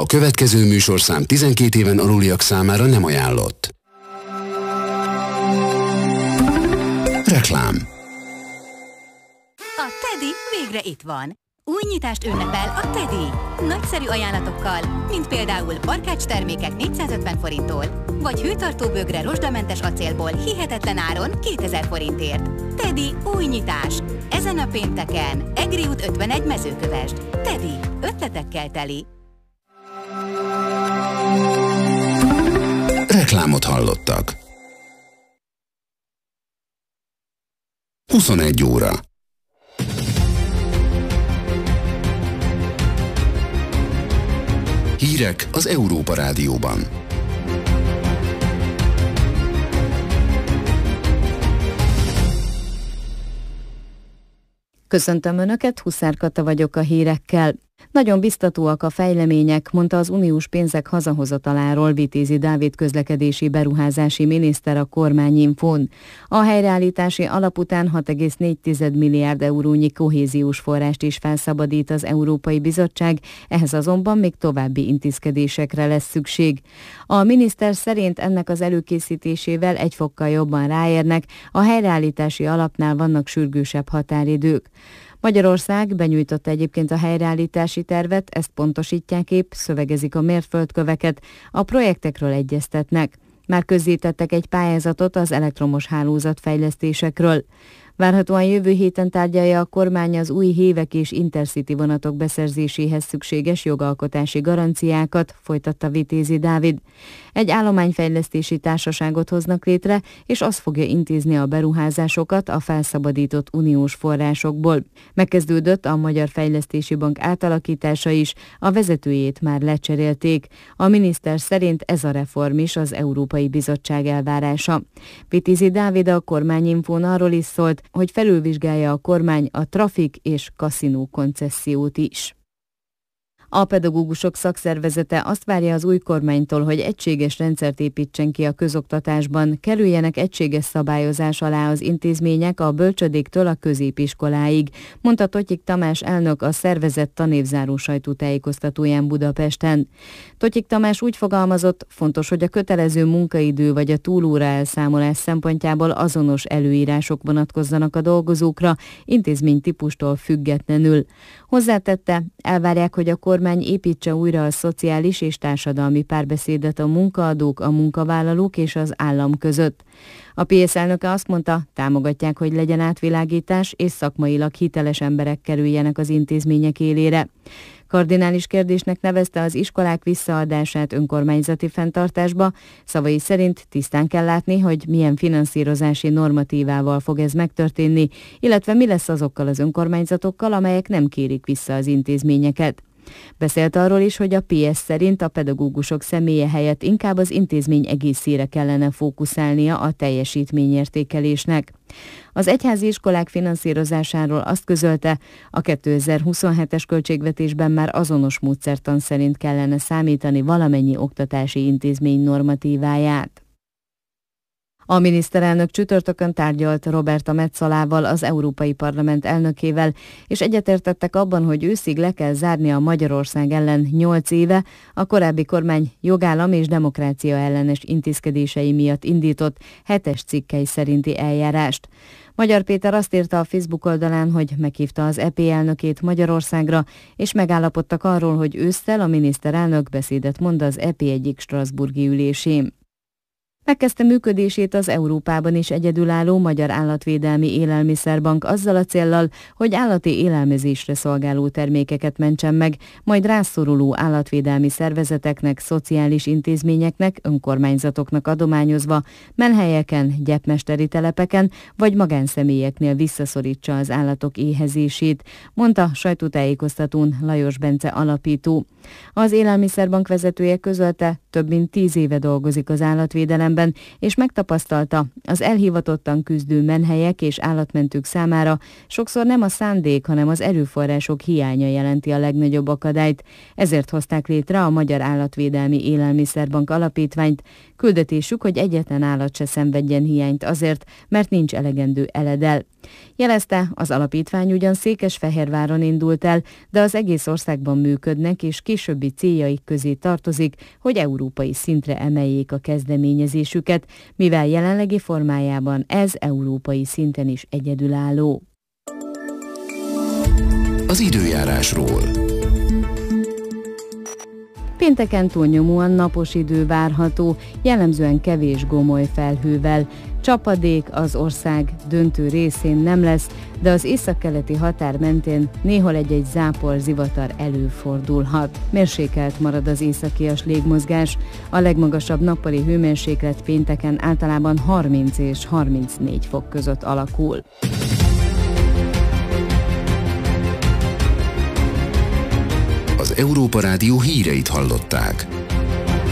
A következő műsorszám 12 éven aluliak számára nem ajánlott. Reklám. A Teddy végre itt van. Új nyitást ünnepel a Teddy. Nagyszerű ajánlatokkal, mint például barkács termékek 450 forinttól, vagy hőtartó bögre rozsdamentes acélból hihetetlen áron 2000 forintért. Teddy új nyitás. Ezen a pénteken, Egri út 51 Mezőkövesd. Teddy, ötletekkel teli. Reklámot hallottak. 21 óra. Hírek az Európa Rádióban. Köszöntöm Önöket, Huszár Kata vagyok a hírekkel. Nagyon biztatóak a fejlemények, mondta az uniós pénzek hazahozataláról Vitézi Dávid közlekedési beruházási miniszter a Kormányinfón. A helyreállítási alap után 6,4 milliárd eurónyi kohéziós forrást is felszabadít az Európai Bizottság, ehhez azonban még további intézkedésekre lesz szükség. A miniszter szerint ennek az előkészítésével egy fokkal jobban ráérnek, a helyreállítási alapnál vannak sürgősebb határidők. Magyarország benyújtotta egyébként a helyreállítási tervet, ezt pontosítják épp, szövegezik a mérföldköveket, a projektekről egyeztetnek. Már közzétettek egy pályázatot az elektromos hálózatfejlesztésekről. Várhatóan jövő héten tárgyalja a kormány az új hévek és intercity vonatok beszerzéséhez szükséges jogalkotási garanciákat, folytatta Vitézi Dávid. Egy állományfejlesztési társaságot hoznak létre, és az fogja intézni a beruházásokat a felszabadított uniós forrásokból. Megkezdődött a Magyar Fejlesztési Bank átalakítása is, a vezetőjét már lecserélték. A miniszter szerint ez a reform is az Európai Bizottság elvárása. Vitézi Dávid a Kormányinfón arról is szólt, hogy felülvizsgálja a kormány a trafik és kaszinó koncessziót is. A pedagógusok szakszervezete azt várja az új kormánytól, hogy egységes rendszert építsen ki a közoktatásban, kerüljenek egységes szabályozás alá az intézmények a bölcsödéktől a középiskoláig, mondta Totyik Tamás elnök a szervezet tanévzáró sajtótájékoztatóján Budapesten. Totyik Tamás úgy fogalmazott, fontos, hogy a kötelező munkaidő vagy a túlóra elszámolás szempontjából azonos előírások vonatkozzanak a dolgozókra, intézménytípustól függetlenül. Hozzátette, elvárják, hogy a kormány építse újra a szociális és társadalmi párbeszédet a munkaadók, a munkavállalók és az állam között. A PSZ elnöke azt mondta, támogatják, hogy legyen átvilágítás és szakmailag hiteles emberek kerüljenek az intézmények élére. Kardinális kérdésnek nevezte az iskolák visszaadását önkormányzati fenntartásba, szavai szerint tisztán kell látni, hogy milyen finanszírozási normatívával fog ez megtörténni, illetve mi lesz azokkal az önkormányzatokkal, amelyek nem kérik vissza az intézményeket. Beszélt arról is, hogy a PS szerint a pedagógusok személye helyett inkább az intézmény egészére kellene fókuszálnia a teljesítményértékelésnek. Az egyházi iskolák finanszírozásáról azt közölte, a 2027-es költségvetésben már azonos módszertan szerint kellene számítani valamennyi oktatási intézmény normatíváját. A miniszterelnök csütörtökön tárgyalt Roberta Metzolával, az Európai Parlament elnökével, és egyetértettek abban, hogy őszig le kell zárni a Magyarország ellen 8 éve a korábbi kormány jogállam és demokrácia ellenes intézkedései miatt indított 7-es cikkely szerinti eljárást. Magyar Péter azt írta a Facebook oldalán, hogy meghívta az EP elnökét Magyarországra, és megállapodtak arról, hogy ősszel a miniszterelnök beszédet mond az EP egyik strasbourgi ülésén. Megkezdte működését az Európában is egyedülálló Magyar Állatvédelmi Élelmiszerbank azzal a céllal, hogy állati élelmezésre szolgáló termékeket mentsen meg, majd rászoruló állatvédelmi szervezeteknek, szociális intézményeknek, önkormányzatoknak adományozva, menhelyeken, gyepmesteri telepeken vagy magánszemélyeknél visszaszorítsa az állatok éhezését, mondta sajtótájékoztatón Lajos Bence alapító. Az Élelmiszerbank vezetője közölte, több mint 10 éve dolgozik az állatvédelemben, szemben, és megtapasztalta, az elhivatottan küzdő menhelyek és állatmentők számára sokszor nem a szándék, hanem az erőforrások hiánya jelenti a legnagyobb akadályt. Ezért hozták létre a Magyar Állatvédelmi Élelmiszerbank Alapítványt. Küldetésük, hogy egyetlen állat se szenvedjen hiányt azért, mert nincs elegendő eledel. Jelezte, az alapítvány ugyan Székesfehérváron indult el, de az egész országban működnek, és későbbi céljaik közé tartozik, hogy európai szintre emeljék a kezdeményezésüket, mivel jelenlegi formájában ez európai szinten is egyedülálló. Az időjárásról. Pénteken túlnyomóan napos idő várható, jellemzően kevés gomoly felhővel. Csapadék az ország döntő részén nem lesz, de az északkeleti határ mentén néhol egy-egy zápor, zivatar előfordulhat. Mérsékelt marad az északias légmozgás, a legmagasabb nappali hőmérséklet pénteken általában 30 és 34 fok között alakul. Az Európa Rádió híreit hallották.